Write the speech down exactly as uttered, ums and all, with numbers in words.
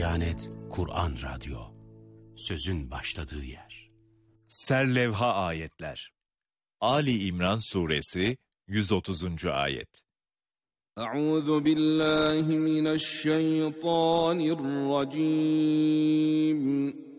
Diyanet Kur'an Radyo, sözün başladığı yer. Serlevha ayetler. Ali İmran suresi yüz otuzuncu ayet. Euzu billahi mineşşeytanirracim.